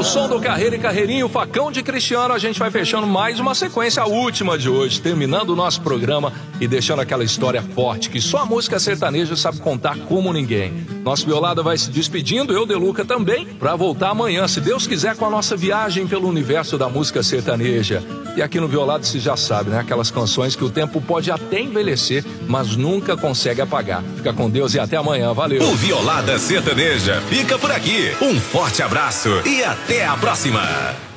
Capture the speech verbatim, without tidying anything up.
no som do Carreira e Carreirinho, Facão de Cristiano, a gente vai fechando mais uma sequência, a última de hoje, terminando o nosso programa e deixando aquela história forte que só a música sertaneja sabe contar como ninguém. Nosso Violada vai se despedindo, eu, Deluca, também, pra voltar amanhã, se Deus quiser, com a nossa viagem pelo universo da música sertaneja. E aqui no Violada se já sabe, né? Aquelas canções que o tempo pode até envelhecer, mas nunca consegue apagar. Fica com Deus e até amanhã, valeu. O Violada Sertaneja fica por aqui. Um forte abraço e até a próxima.